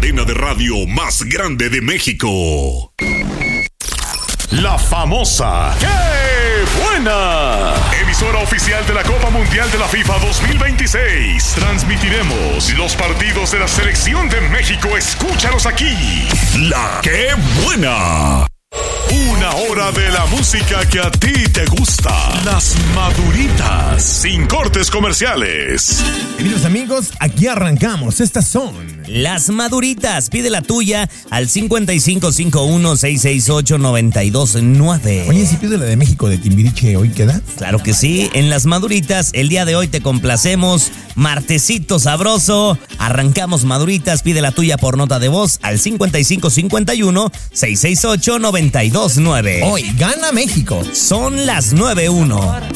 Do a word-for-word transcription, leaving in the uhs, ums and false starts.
cadena de radio más grande de México. La famosa ¡Qué buena! Emisora oficial de la Copa Mundial de la FIFA dos mil veintiséis. Transmitiremos los partidos de la selección de México. Escúchalos aquí. La ¡Qué buena! Una hora de la música que a ti te gusta. Las Maduritas. Sin cortes comerciales. Queridos amigos, aquí arrancamos. Estas son Las Maduritas. Pide la tuya al cincuenta y cinco cincuenta y uno, seiscientos sesenta y ocho, noventa y dos nueve. Oye, si pido la de México de Timbiriche, ¿hoy queda? Claro que sí. En Las Maduritas, el día de hoy te complacemos. Martesito sabroso. Arrancamos Maduritas. Pide la tuya por nota de voz al cincuenta y cinco cincuenta y uno, seiscientos sesenta y ocho, noventa y dos nueve. Hoy gana México. Son las nueve uno.